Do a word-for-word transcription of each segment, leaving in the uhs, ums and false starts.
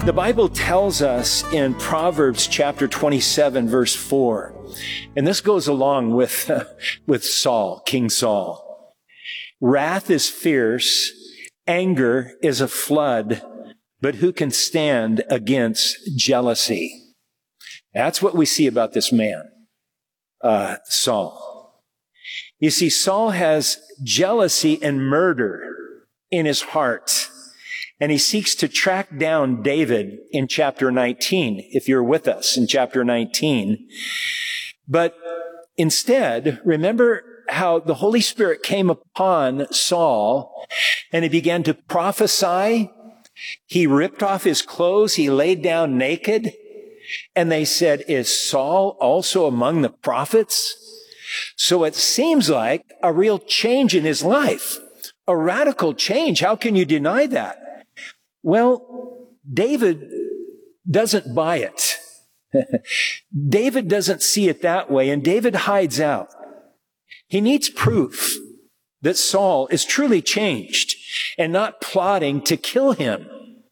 The Bible tells us in Proverbs chapter twenty-seven, verse four, and this goes along with, uh, with Saul, King Saul. Wrath is fierce, anger is a flood, but who can stand against jealousy? That's what we see about this man, uh, Saul. You see, Saul has jealousy and murder in his heart. And he seeks to track down David in chapter nineteen, if you're with us in chapter nineteen. But instead, remember how the Holy Spirit came upon Saul and he began to prophesy. He ripped off his clothes. He laid down naked. And they said, is Saul also among the prophets? So it seems like a real change in his life, a radical change. How can you deny that? Well, David doesn't buy it. David doesn't see it that way, and David hides out. He needs proof that Saul is truly changed and not plotting to kill him.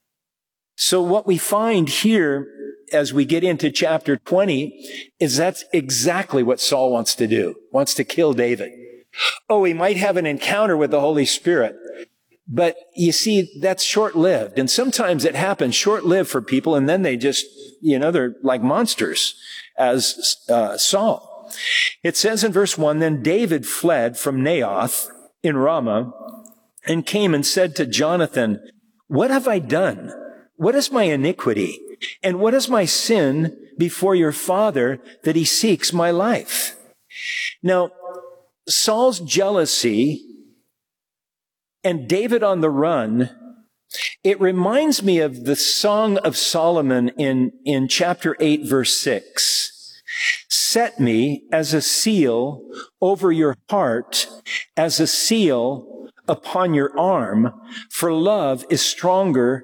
So what we find here as we get into chapter twenty is that's exactly what Saul wants to do, wants to kill David. Oh, he might have an encounter with the Holy Spirit. But you see, that's short-lived. And sometimes it happens short-lived for people, and then they just, you know, they're like monsters, as uh, Saul. It says in verse one, then David fled from Naioth in Ramah and came and said to Jonathan, what have I done? What is my iniquity? And what is my sin before your father that he seeks my life? Now, Saul's jealousy and David on the run, it reminds me of the Song of Solomon in, in chapter eight, verse six. Set me as a seal over your heart, as a seal upon your arm, for love is stronger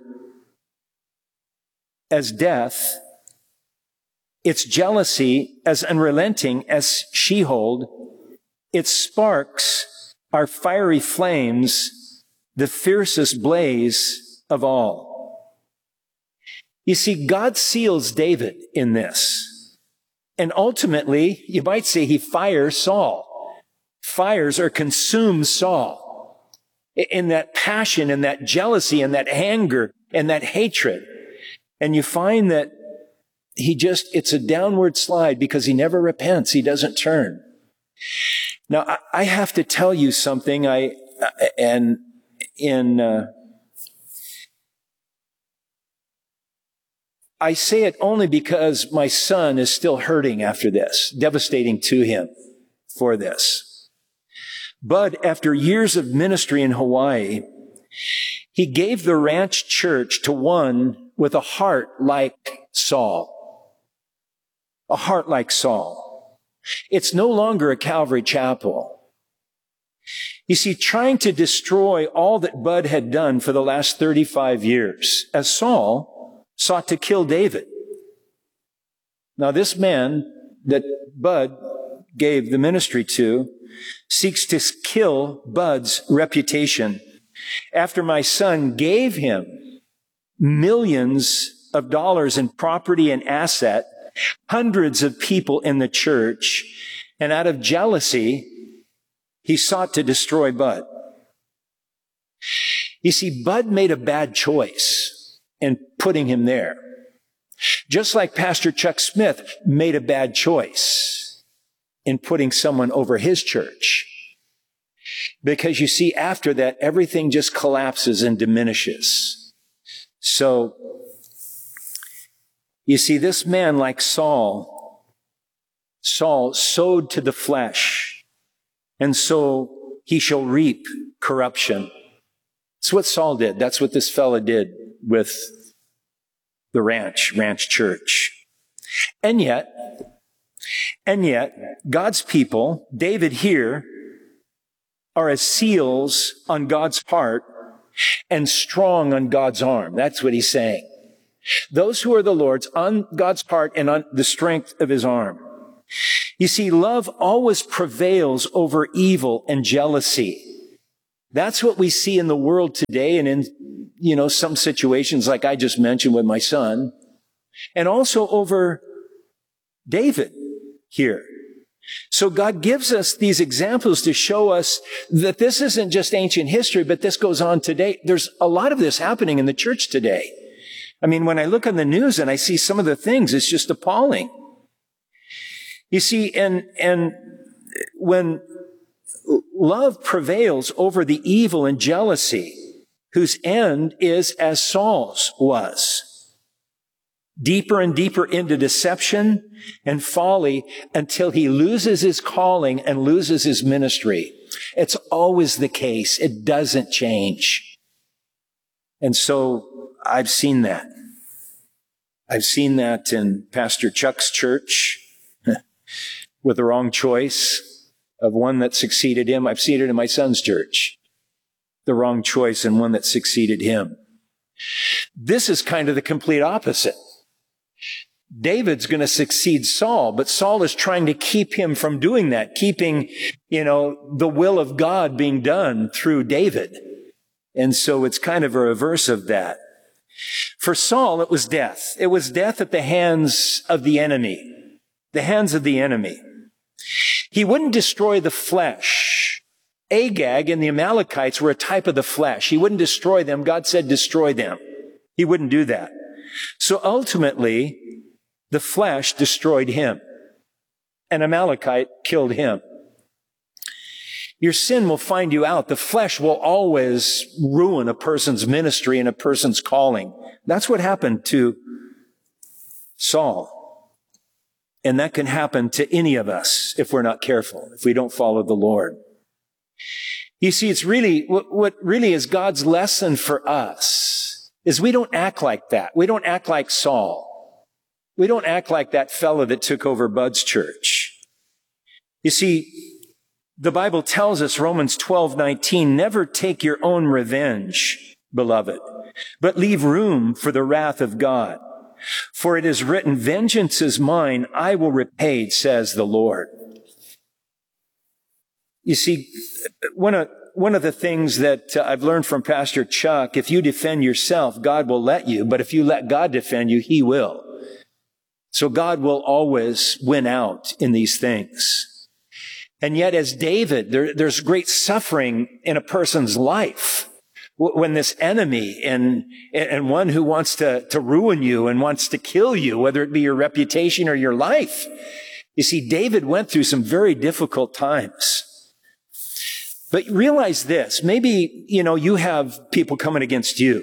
as death, its jealousy as unrelenting as Sheol, its sparks are fiery flames, the fiercest blaze of all. You see, God seals David in this. And ultimately, you might say he fires Saul. Fires or consumes Saul in that passion and that jealousy and that anger and that hatred. And you find that he just, it's a downward slide because he never repents. He doesn't turn. Now, I, I have to tell you something. I, and in, uh, I say it only because my son is still hurting after this, devastating to him for this. But after years of ministry in Hawaii, he gave the ranch church to one with a heart like Saul. A heart like Saul. It's no longer a Calvary Chapel. You see, trying to destroy all that Bud had done for the last thirty-five years, as Saul sought to kill David. Now, this man that Bud gave the ministry to seeks to kill Bud's reputation after my son gave him millions of dollars in property and asset, hundreds of people in the church, and out of jealousy, he sought to destroy Bud. You see, Bud made a bad choice in putting him there. Just like Pastor Chuck Smith made a bad choice in putting someone over his church. Because you see, after that, everything just collapses and diminishes. So, you see, this man, like Saul, Saul sowed to the flesh. And so he shall reap corruption. That's what Saul did. That's what this fella did with the ranch, ranch church. And yet, and yet, God's people, David here, are as seals on God's heart and strong on God's arm. That's what he's saying. Those who are the Lord's on God's heart and on the strength of his arm. You see, love always prevails over evil and jealousy. That's what we see in the world today and in you know, some situations like I just mentioned with my son, and also over David here. So God gives us these examples to show us that this isn't just ancient history, but this goes on today. There's a lot of this happening in the church today. I mean, when I look on the news and I see some of the things, it's just appalling. You see, and, and when love prevails over the evil and jealousy, whose end is as Saul's was, deeper and deeper into deception and folly until he loses his calling and loses his ministry. It's always the case. It doesn't change. And so I've seen that. I've seen that in Pastor Chuck's church with the wrong choice of one that succeeded him. I've seen it in my son's church. The wrong choice and one that succeeded him. This is kind of the complete opposite. David's going to succeed Saul, but Saul is trying to keep him from doing that, keeping, you know, the will of God being done through David. And so it's kind of a reverse of that. For Saul, it was death. It was death at the hands of the enemy, the hands of the enemy. He wouldn't destroy the flesh. Agag and the Amalekites were a type of the flesh. He wouldn't destroy them. God said, destroy them. He wouldn't do that. So ultimately, the flesh destroyed him. An Amalekite killed him. Your sin will find you out. The flesh will always ruin a person's ministry and a person's calling. That's what happened to Saul. And that can happen to any of us if we're not careful, if we don't follow the Lord. You see, it's really, what, what really is God's lesson for us is we don't act like that. We don't act like Saul. We don't act like that fellow that took over Bud's church. You see, the Bible tells us, Romans twelve nineteen, never take your own revenge, beloved, but leave room for the wrath of God. For it is written, vengeance is mine, I will repay, says the Lord. You see, one of, one of the things that uh, I've learned from Pastor Chuck, if you defend yourself, God will let you, but if you let God defend you, He will. So God will always win out in these things. And yet as David, there, there's great suffering in a person's life when this enemy and, and one who wants to, to ruin you and wants to kill you, whether it be your reputation or your life. You see, David went through some very difficult times. But realize this, maybe, you know, you have people coming against you.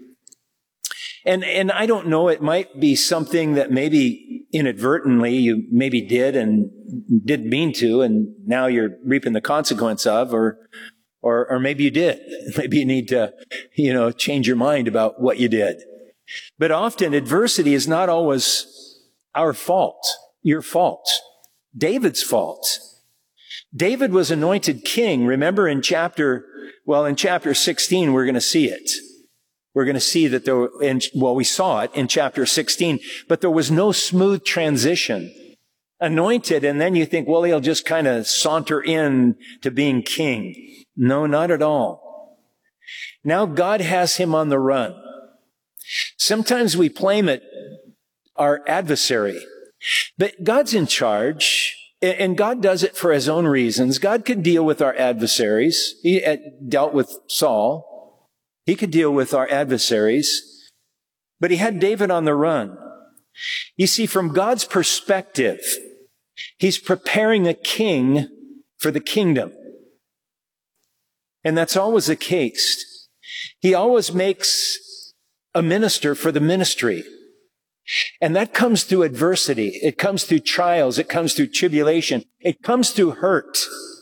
And, and I don't know, it might be something that maybe inadvertently you maybe did and didn't mean to, and now you're reaping the consequence of, or, or, or maybe you did. Maybe you need to, you know, change your mind about what you did. But often adversity is not always our fault, your fault, David's fault. David was anointed king. Remember in chapter, well, in chapter sixteen, we're going to see it. We're going to see that there, in, well, we saw it in chapter sixteen, but there was no smooth transition. Anointed, and then you think, well, he'll just kind of saunter in to being king. No, not at all. Now God has him on the run. Sometimes we blame it our adversary, but God's in charge, and God does it for His own reasons. God could deal with our adversaries. He dealt with Saul. He could deal with our adversaries, but He had David on the run. You see, from God's perspective, He's preparing a king for the kingdom. And that's always the case. He always makes a minister for the ministry. And that comes through adversity. It comes through trials. It comes through tribulation. It comes through hurt.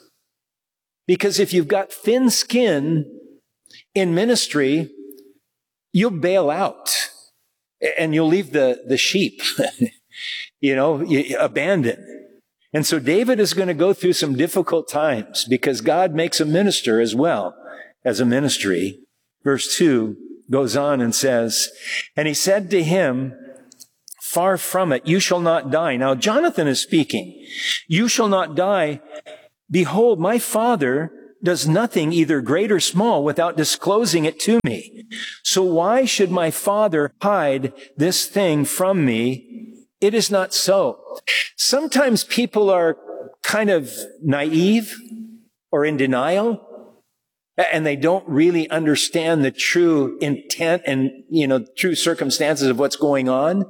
Because if you've got thin skin in ministry, you'll bail out and you'll leave the, the sheep, you know, you abandon. And so David is going to go through some difficult times because God makes a minister as well as a ministry. Verse two goes on and says, and he said to him, far from it, you shall not die. Now Jonathan is speaking. You shall not die. Behold, my father does nothing either great or small without disclosing it to me. So why should my father hide this thing from me? It is not so. Sometimes people are kind of naive or in denial, and they don't really understand the true intent and, you know, true circumstances of what's going on.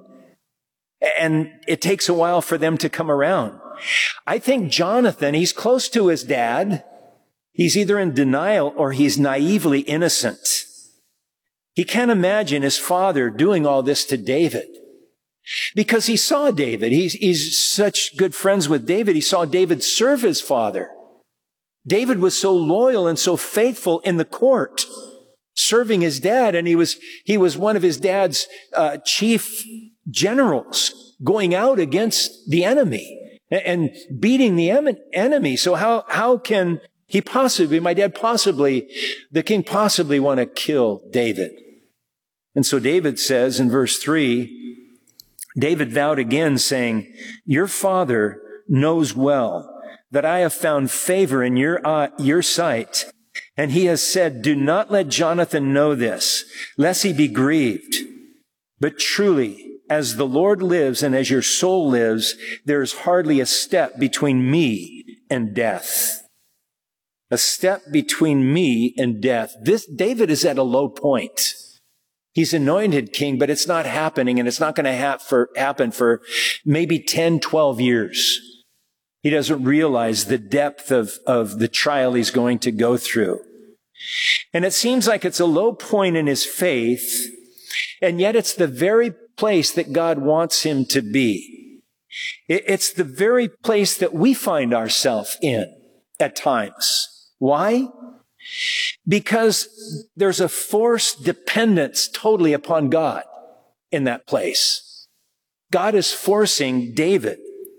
And it takes a while for them to come around. I think Jonathan, he's close to his dad. He's either in denial or he's naively innocent. He can't imagine his father doing all this to David because he saw David. He's, he's such good friends with David. He saw David serve his father. David was so loyal and so faithful in the court, serving his dad. And he was, he was one of his dad's uh, chief generals going out against the enemy and beating the enemy. So how, how can he possibly, my dad possibly, the king possibly want to kill David? And so David says in verse three, David vowed again saying, your father knows well that I have found favor in your, uh, your sight. And he has said, do not let Jonathan know this, lest he be grieved. But truly, as the Lord lives and as your soul lives, there is hardly a step between me and death. A step between me and death. This, David is at a low point. He's anointed king, but it's not happening, and it's not going to ha- for, happen for maybe ten, twelve years. He doesn't realize the depth of, of the trial he's going to go through. And it seems like it's a low point in his faith, and yet it's the very place that God wants him to be. It's the very place that we find ourselves in at times. Why? Because there's a forced dependence totally upon God in that place. God is forcing David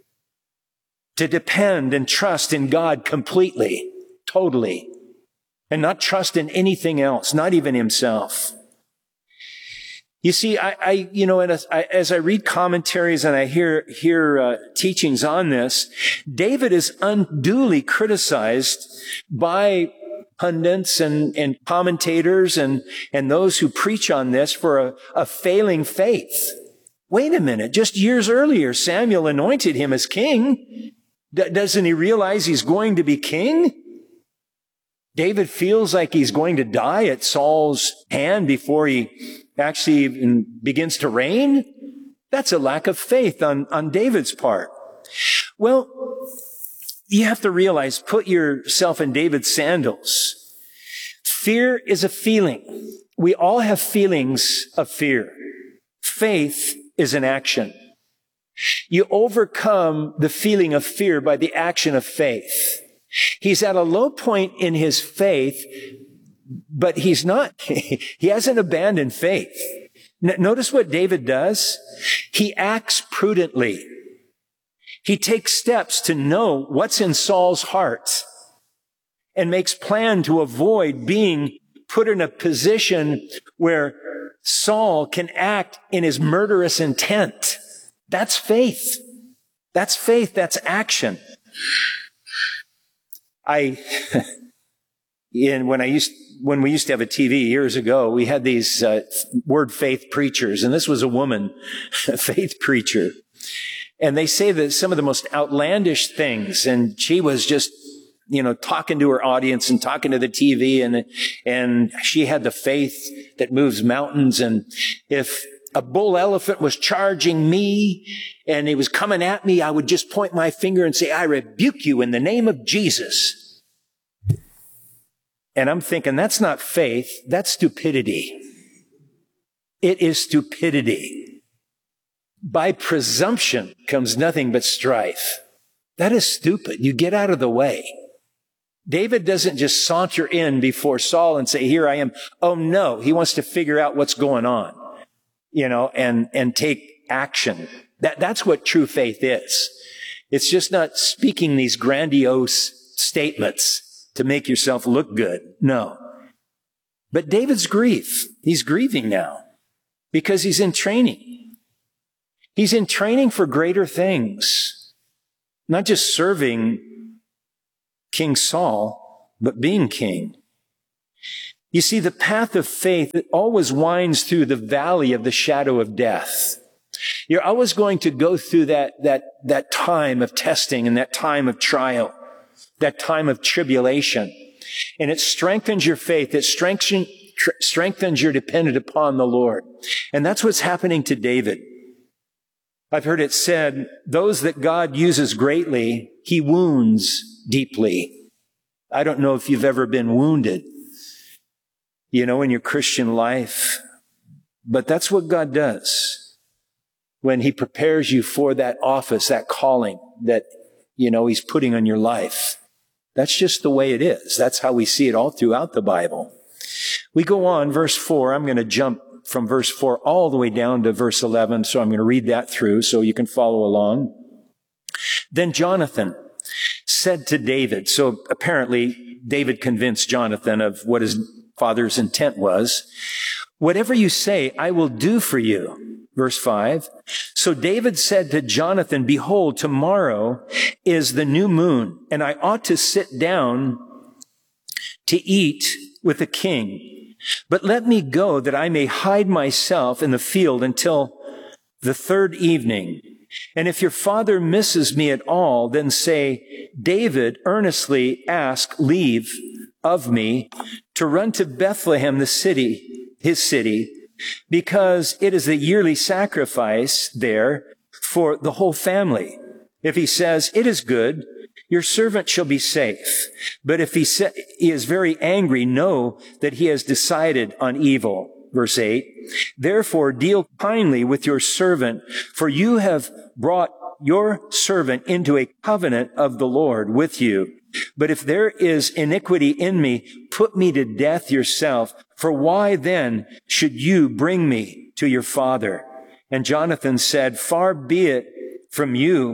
to depend and trust in God completely, totally, and not trust in anything else, not even himself. You see, I, I you know, as I, as I read commentaries and I hear hear uh, teachings on this, David is unduly criticized by pundits and, and commentators and, and those who preach on this for a, a failing faith. Wait a minute, just years earlier, Samuel anointed him as king. D- doesn't he realize he's going to be king? David feels like he's going to die at Saul's hand before he actually even begins to reign. That's a lack of faith on, on David's part. Well, you have to realize, put yourself in David's sandals. Fear is a feeling. We all have feelings of fear. Faith is an action. You overcome the feeling of fear by the action of faith. He's at a low point in his faith, but he's not, he hasn't abandoned faith. N- notice what David does. He acts prudently. He takes steps to know what's in Saul's heart and makes plan to avoid being put in a position where Saul can act in his murderous intent. That's faith. That's faith. That's action. I, in, when I used, when we used to have a T V years ago, we had these uh, word faith preachers, and this was a woman, a faith preacher. And they say that some of the most outlandish things, and she was just, you know, talking to her audience and talking to the T V, and, and she had the faith that moves mountains. And if a bull elephant was charging me and he was coming at me, I would just point my finger and say, I rebuke you in the name of Jesus. And I'm thinking, that's not faith, that's stupidity. It is stupidity. By presumption comes nothing but strife. That is stupid. You get out of the way. David doesn't just saunter in before Saul and say, here I am. Oh no, he wants to figure out what's going on, you know, and, and take action. That, that's what true faith is. It's just not speaking these grandiose statements to make yourself look good. No. But David's grief, he's grieving now because he's in training. He's in training for greater things, not just serving King Saul, but being king. You see, the path of faith always winds through the valley of the shadow of death. You're always going to go through that, that, that time of testing and that time of trial, that time of tribulation. And it strengthens your faith. It strengthens, tr- strengthens your dependence upon the Lord. And that's what's happening to David. I've heard it said, those that God uses greatly, he wounds deeply. I don't know if you've ever been wounded, you know, in your Christian life, but that's what God does when he prepares you for that office, that calling that, you know, he's putting on your life. That's just the way it is. That's how we see it all throughout the Bible. We go on, verse four. I'm going to jump from verse four all the way down to verse eleven, so I'm going to read that through so you can follow along. Then Jonathan said to David, so apparently David convinced Jonathan of what his father's intent was. Whatever you say, I will do for you. Verse five. So David said to Jonathan, behold, tomorrow is the new moon, and I ought to sit down to eat with the king. But let me go that I may hide myself in the field until the third evening. And if your father misses me at all, then say, David earnestly asked leave of me to run to Bethlehem, the city, his city, because it is a yearly sacrifice there for the whole family. If he says, it is good, your servant shall be safe. But if he, sa- he is very angry, know that he has decided on evil. Verse eight, therefore deal kindly with your servant, for you have brought your servant into a covenant of the Lord with you. But if there is iniquity in me, put me to death yourself. For why then should you bring me to your father? And Jonathan said, far be it from you.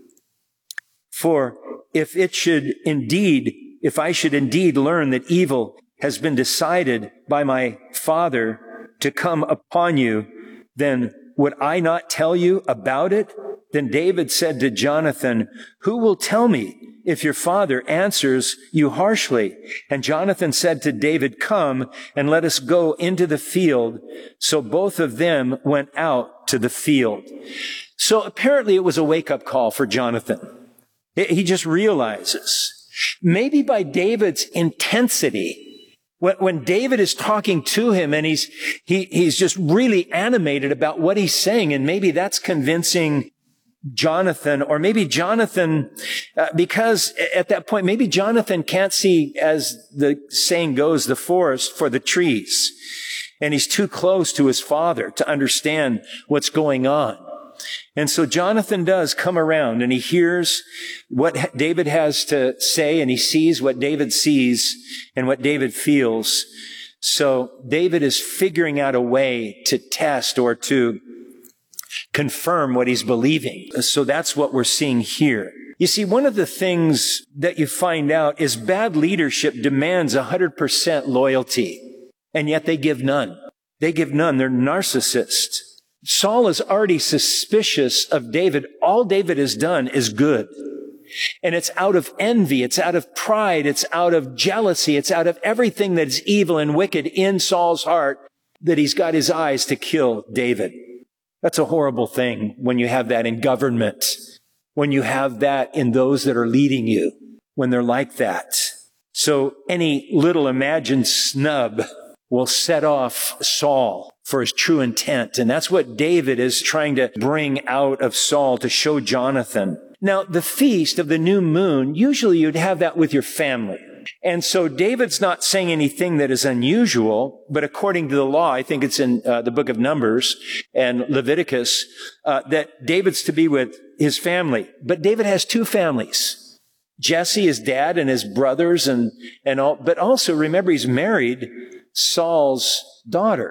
For if it should indeed, if I should indeed learn that evil has been decided by my father to come upon you, then would I not tell you about it? Then David said to Jonathan, who will tell me if your father answers you harshly? And Jonathan said to David, come and let us go into the field. So both of them went out to the field. So apparently it was a wake-up call for Jonathan. He just realizes, maybe by David's intensity, when, when David is talking to him and he's, he, he's just really animated about what he's saying, and maybe that's convincing Jonathan, or maybe Jonathan, uh, because at that point, maybe Jonathan can't see, as the saying goes, the forest for the trees. And he's too close to his father to understand what's going on. And so Jonathan does come around and he hears what David has to say, and he sees what David sees and what David feels. So David is figuring out a way to test or to confirm what he's believing. So that's what we're seeing here. You see, one of the things that you find out is bad leadership demands one hundred percent loyalty, and yet they give none. They give none. They're narcissists. Saul is already suspicious of David. All David has done is good. And it's out of envy. It's out of pride. It's out of jealousy. It's out of everything that is evil and wicked in Saul's heart that he's got his eyes to kill David. That's a horrible thing when you have that in government, when you have that in those that are leading you, when they're like that. So any little imagined snub will set off Saul for his true intent. And that's what David is trying to bring out of Saul to show Jonathan. Now, the feast of the new moon, usually you'd have that with your family. And so David's not saying anything that is unusual, but according to the law, I think it's in uh, the book of Numbers and Leviticus, uh, that David's to be with his family. But David has two families. Jesse, his dad, and his brothers, and, and all. But also, remember, he's married Saul's daughter.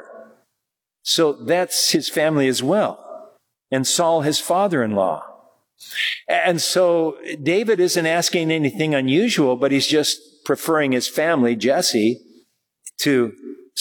So that's his family as well. And Saul, his father-in-law. And so David isn't asking anything unusual, but he's just preferring his family, Jesse, to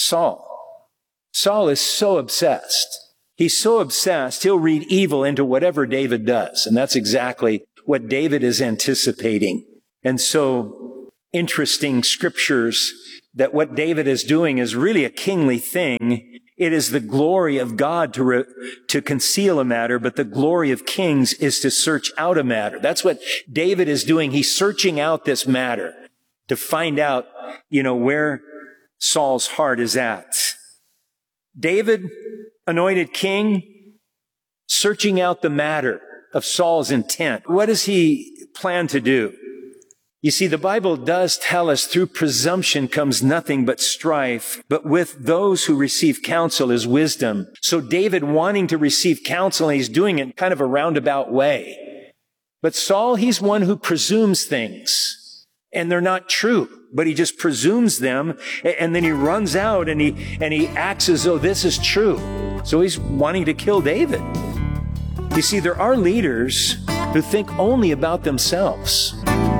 Saul. Saul is so obsessed. He's so obsessed, he'll read evil into whatever David does. And that's exactly what David is anticipating. And so interesting scriptures that what David is doing is really a kingly thing. It is the glory of God to re- to conceal a matter, but the glory of kings is to search out a matter. That's what David is doing. He's searching out this matter to find out, you know, where Saul's heart is at. David, anointed king, searching out the matter of Saul's intent. What does he plan to do? You see, the Bible does tell us through presumption comes nothing but strife, but with those who receive counsel is wisdom. So David wanting to receive counsel, and he's doing it in kind of a roundabout way. But Saul, he's one who presumes things, and they're not true, but he just presumes them, and then he runs out and he, and he acts as though this is true. So he's wanting to kill David. You see, there are leaders who think only about themselves.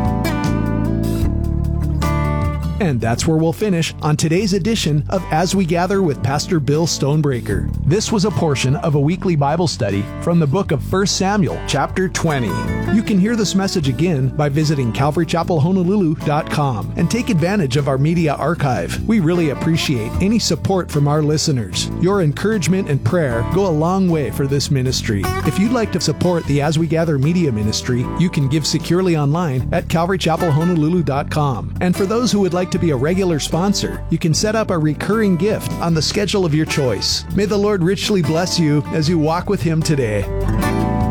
And that's where we'll finish on today's edition of As We Gather with Pastor Bill Stonebreaker. This was a portion of a weekly Bible study from the book of First Samuel, chapter twenty. You can hear this message again by visiting calvary chapel honolulu dot com and take advantage of our media archive. We really appreciate any support from our listeners. Your encouragement and prayer go a long way for this ministry. If you'd like to support the As We Gather media ministry, you can give securely online at calvary chapel honolulu dot com. And for those who would like to be a regular sponsor, you can set up a recurring gift on the schedule of your choice. May the Lord richly bless you as you walk with Him today.